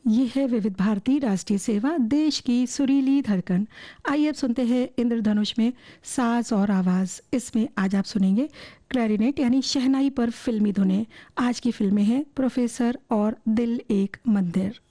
ये है विविध भारती राष्ट्रीय सेवा, देश की सुरीली धड़कन। आइए अब सुनते हैं इंद्रधनुष में साज और आवाज़। इसमें आज आप सुनेंगे क्लैरिनेट यानी शहनाई पर फिल्मी धुनें। आज की फिल्में हैं प्रोफेसर और दिल एक मंदिर।